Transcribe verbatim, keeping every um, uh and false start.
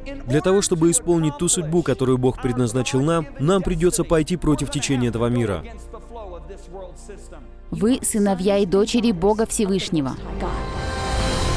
Для того, чтобы исполнить ту судьбу, которую Бог предназначил нам, нам придется пойти против течения этого мира. Вы сыновья и дочери Бога Всевышнего.